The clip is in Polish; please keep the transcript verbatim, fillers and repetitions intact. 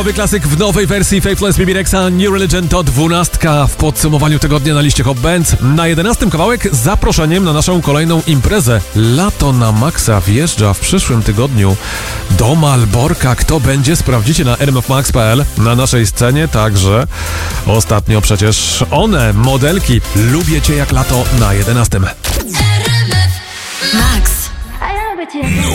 Nowy klasyk w nowej wersji Faithless B B Rexa New Religion to dwunastka w podsumowaniu tygodnia na liście Hot Bands. Na jedenastym kawałek z zaproszeniem na naszą kolejną imprezę. Lato na maksa wjeżdża w przyszłym tygodniu do Malborka. Kto będzie? Sprawdzicie na r m f max kropka p l. Na naszej scenie także ostatnio przecież one, modelki. Lubię Cię jak lato na jedenastym. Max.